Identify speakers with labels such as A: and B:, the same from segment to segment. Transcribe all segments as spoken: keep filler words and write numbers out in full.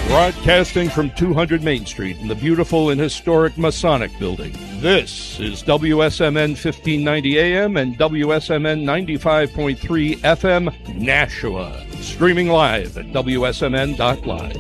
A: Broadcasting from two hundred Main Street in the beautiful and historic Masonic Building. This is W S M N fifteen ninety A M and W S M N ninety-five point three F M, Nashua. Streaming live at W S M N dot live.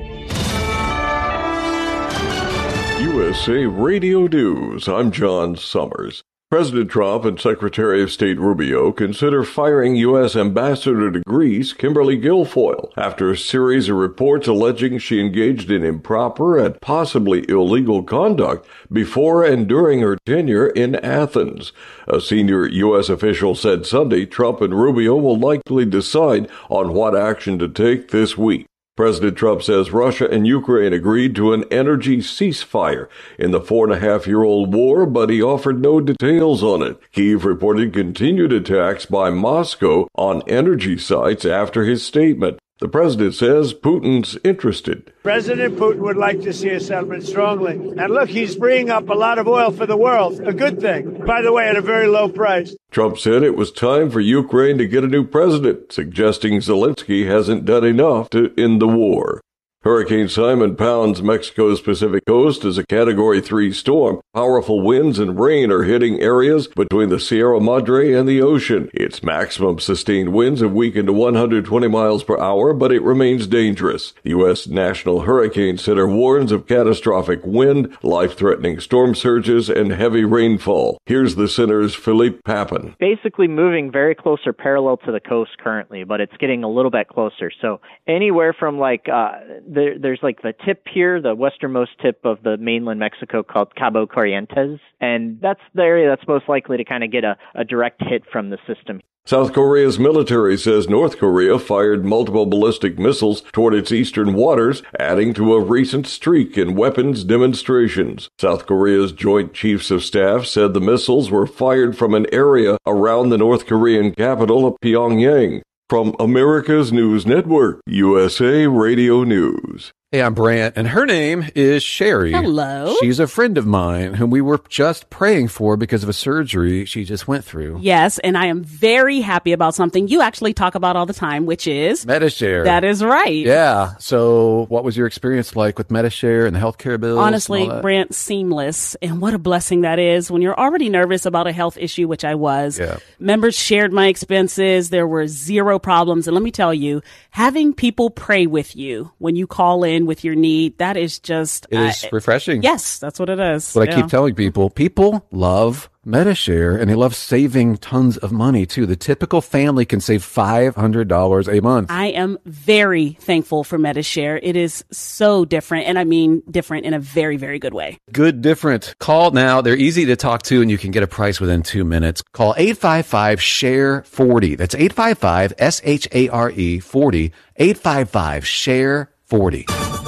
B: U S A Radio News. I'm John Summers. President Trump and Secretary of State Rubio consider firing U S Ambassador to Greece, Kimberly Guilfoyle, after a series of reports alleging she engaged in improper and possibly illegal conduct before and during her tenure in Athens. A senior U S official said Sunday Trump and Rubio will likely decide on what action to take this week. President Trump says Russia and Ukraine agreed to an energy ceasefire in the four-and-a-half-year-old war, but he offered no details on it. Kyiv reported continued attacks by Moscow on energy sites after his statement. The president says Putin's interested.
C: President Putin would like to see a settlement strongly. And look, he's freeing up a lot of oil for the world. A good thing. By the way, at a very low price.
B: Trump said it was time for Ukraine to get a new president, suggesting Zelensky hasn't done enough to end the war. Hurricane Simon pounds Mexico's Pacific coast as a Category three storm. Powerful winds and rain are hitting areas between the Sierra Madre and the ocean. Its maximum sustained winds have weakened to one hundred twenty miles per hour, but it remains dangerous. The U S National Hurricane Center warns of catastrophic wind, life-threatening storm surges, and heavy rainfall. Here's the center's Philippe Papin.
D: Basically moving very close or parallel to the coast currently, but it's getting a little bit closer. So anywhere from like... Uh, There, there's like the tip here, the westernmost tip of the mainland Mexico called Cabo Corrientes, and that's the area that's most likely to kind of get a, a direct hit from the system.
B: South Korea's military says North Korea fired multiple ballistic missiles toward its eastern waters, adding to a recent streak in weapons demonstrations. South Korea's Joint Chiefs of Staff said the missiles were fired from an area around the North Korean capital of Pyongyang. From America's News Network, U S A Radio News.
E: Hey, I'm Brant, and her name is Sherry.
F: Hello.
E: She's a friend of mine whom we were just praying for because of a surgery she just went through.
F: Yes, and I am very happy about something you actually talk about all the time, which is...
E: Medi-Share.
F: That is right.
E: Yeah. So what was your experience like with Medi-Share and the healthcare bills?
F: Honestly, Brant, seamless. And what a blessing that is when you're already nervous about a health issue, which I was.
E: Yeah.
F: Members shared my expenses. There were zero problems. And let me tell you, having people pray with you when you call in with your need, that is just...
E: It is
F: uh,
E: refreshing.
F: Yes, that's what it is.
E: What
F: yeah.
E: I keep telling people, people love Medi-Share, and they love saving tons of money, too. The typical family can save five hundred dollars a month.
F: I am very thankful for Medi-Share. It is so different, and I mean different in a very, very good way.
E: Good different. Call now. They're easy to talk to, and you can get a price within two minutes. Call eight five five, S H A R E, forty. That's eight five five, S H A R E, forty. eight five five, S H A R E, forty.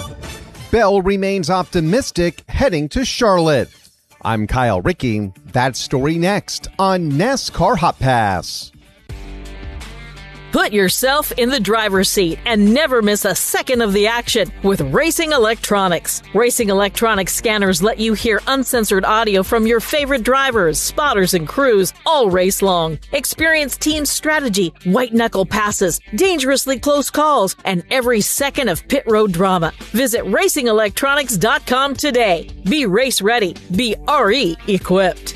G: Bell remains optimistic heading to Charlotte. I'm Kyle Rickey. That story next on NASCAR Hot Pass.
H: Put yourself in the driver's seat and never miss a second of the action with Racing Electronics. Racing Electronics scanners let you hear uncensored audio from your favorite drivers, spotters, and crews all race long. Experience team strategy, white-knuckle passes, dangerously close calls, and every second of pit road drama. Visit racing electronics dot com today. Be race ready. Be R E equipped.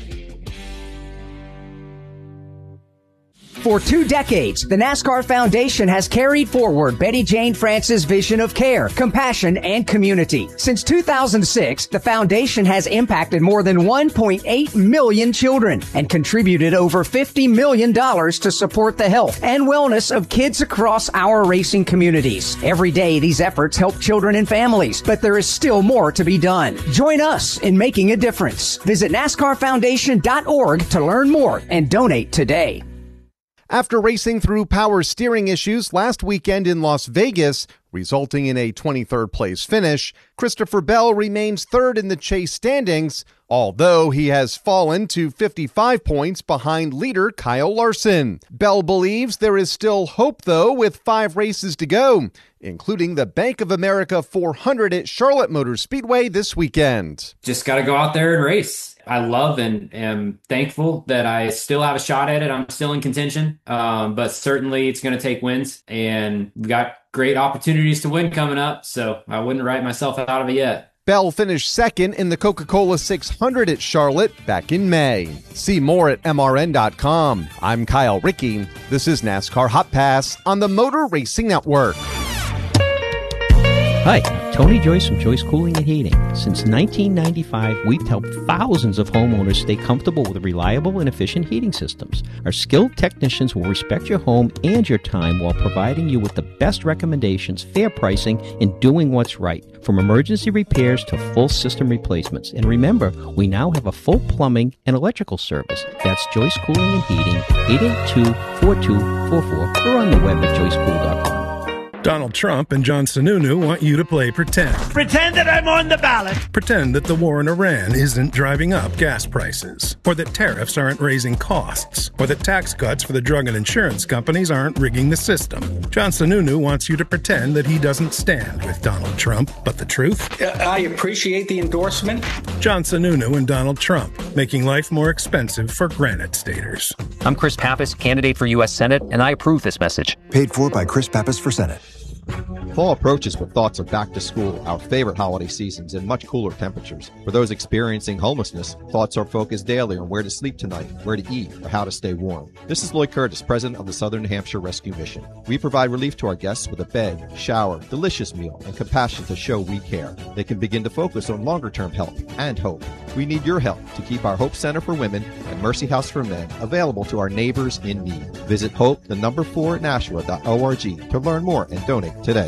I: For two decades, the NASCAR Foundation has carried forward Betty Jane France's vision of care, compassion, and community. Since two thousand six, the foundation has impacted more than one point eight million children and contributed over fifty million dollars to support the health and wellness of kids across our racing communities. Every day, these efforts help children and families, but there is still more to be done. Join us in making a difference. Visit NASCAR Foundation dot org to learn more and donate today.
G: After racing through power steering issues last weekend in Las Vegas, resulting in a twenty-third place finish, Christopher Bell remains third in the chase standings, although he has fallen to fifty-five points behind leader Kyle Larson. Bell believes there is still hope, though, with five races to go, including the Bank of America four hundred at Charlotte Motor Speedway this weekend.
J: Just got to go out there and race. I love and am thankful that I still have a shot at it. I'm still in contention, um, but certainly it's going to take wins, and we got great opportunities to win coming up, so I wouldn't write myself out of it yet.
G: Bell finished second in the Coca-Cola six hundred at Charlotte back in May. See more at M R N dot com. I'm Kyle Rickey. This is NASCAR Hot Pass on the Motor Racing Network.
K: Hi, Tony Joyce from Joyce Cooling and Heating. Since nineteen ninety-five, we've helped thousands of homeowners stay comfortable with reliable and efficient heating systems. Our skilled technicians will respect your home and your time while providing you with the best recommendations, fair pricing, and doing what's right. From emergency repairs to full system replacements. And remember, we now have a full plumbing and electrical service. That's Joyce Cooling and Heating, eight eight two, four two four four, or on the web at joyce cool dot com.
L: Donald Trump and John Sununu want you to play pretend.
C: Pretend that I'm on the ballot.
L: Pretend that the war in Iran isn't driving up gas prices, or that tariffs aren't raising costs, or that tax cuts for the drug and insurance companies aren't rigging the system. John Sununu wants you to pretend that he doesn't stand with Donald Trump, but the truth?
M: I appreciate the endorsement.
L: John Sununu and Donald Trump, making life more expensive for Granite Staters.
N: I'm Chris Pappas, candidate for U S Senate, and I approve this message.
O: Paid for by Chris Pappas for Senate.
P: Fall approaches with thoughts of back to school, our favorite holiday seasons, and much cooler temperatures. For those experiencing homelessness, thoughts are focused daily on where to sleep tonight, where to eat, or how to stay warm. This is Lloyd Curtis, president of the Southern New Hampshire Rescue Mission. We provide relief to our guests with a bed, shower, delicious meal, and compassion to show we care. They can begin to focus on longer-term help and hope. We need your help to keep our Hope Center for Women and Mercy House for Men available to our neighbors in need. Visit hope, the number four, Nashua dot org to learn more and donate today.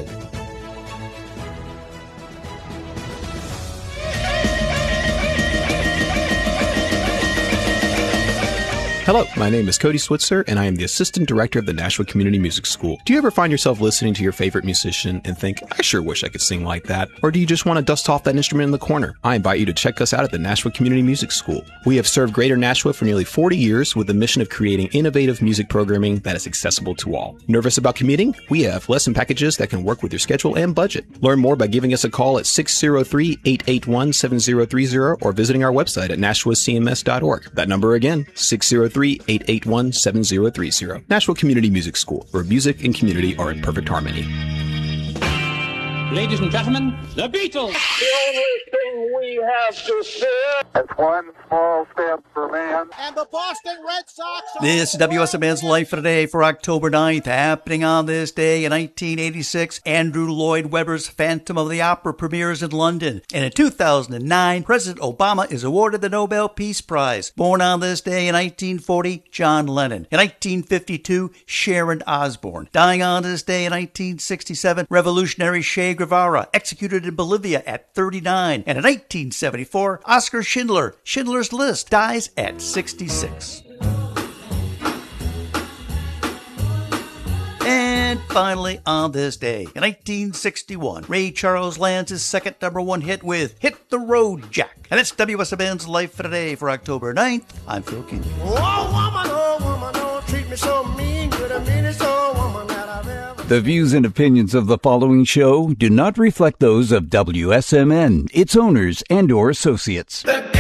Q: Hello, my name is Cody Switzer, and I am the Assistant Director of the Nashua Community Music School. Do you ever find yourself listening to your favorite musician and think, I sure wish I could sing like that? Or do you just want to dust off that instrument in the corner? I invite you to check us out at the Nashua Community Music School. We have served Greater Nashua for nearly forty years with the mission of creating innovative music programming that is accessible to all. Nervous about commuting? We have lesson packages that can work with your schedule and budget. Learn more by giving us a call at six oh three, eight eight one, seven oh three oh or visiting our website at nashua c m s dot org. That number again, six oh three, eight eight one, seven oh three oh. Nashua Community Music School, where music and community are in perfect harmony.
R: Ladies and gentlemen, the Beatles!
S: The only thing we have to fear is one small step for man.
T: And the Boston Red Sox...
U: This is W S M N's Life for Today for October ninth. Happening on this day in nineteen eighty-six, Andrew Lloyd Webber's Phantom of the Opera premieres in London. And in two thousand nine, President Obama is awarded the Nobel Peace Prize. Born on this day in nineteen forty, John Lennon. In nineteen fifty-two, Sharon Osbourne. Dying on this day in nineteen sixty-seven, Revolutionary Che Guevara, executed in Bolivia at thirty-nine. And in nineteen seventy-four, Oskar Schindler, Schindler's List, dies at sixty-six. And finally, on this day, in nineteen sixty-one, Ray Charles lands his second number one hit with Hit the Road Jack. And it's W S M N's Life for Today for October ninth. I'm Phil King.
T: Oh, woman, oh, woman, don't treat me so mean. You're the meanest old woman that I've ever...
V: The views and opinions of the following show do not reflect those of W S M N, its owners, and or associates.
T: The